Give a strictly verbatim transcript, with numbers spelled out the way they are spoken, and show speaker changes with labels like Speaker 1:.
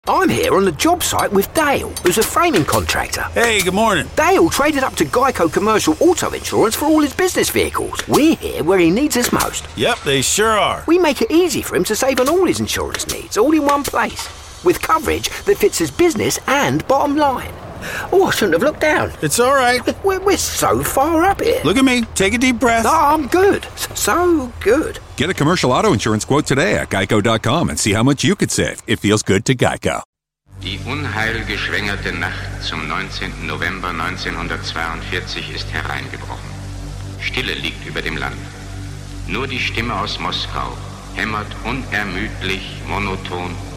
Speaker 1: I'm here on the job site with Dale, who's a framing contractor.
Speaker 2: Hey, good morning.
Speaker 1: Dale traded up to Geico Commercial Auto Insurance for all his business vehicles. We're here where he needs us most.
Speaker 2: Yep, they sure are.
Speaker 1: We make it easy for him to save on all his insurance needs, all in one place, with coverage that fits his business and bottom line. Oh, I shouldn't have looked down.
Speaker 2: It's all right.
Speaker 1: We're, we're so far up here.
Speaker 2: Look at me. Take a deep breath.
Speaker 1: Oh, I'm good. So good.
Speaker 3: Get a commercial auto insurance quote today at geico dot com and see how much you could save. It feels good to Geico.
Speaker 4: Die unheilgeschwängerte Nacht zum neunzehnten November neunzehnhundertzweiundvierzig ist hereingebrochen. Stille liegt über dem Land. Nur die Stimme aus Moskau hämmert unermüdlich, monoton